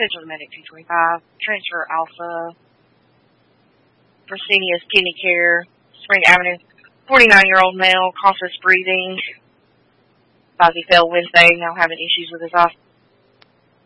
Schedule medic 225. Transfer Alpha. Fresenius Kidney Care. Spring Avenue. 49-year-old male. Cautious breathing. He fell Wednesday. Now having issues with his eyes.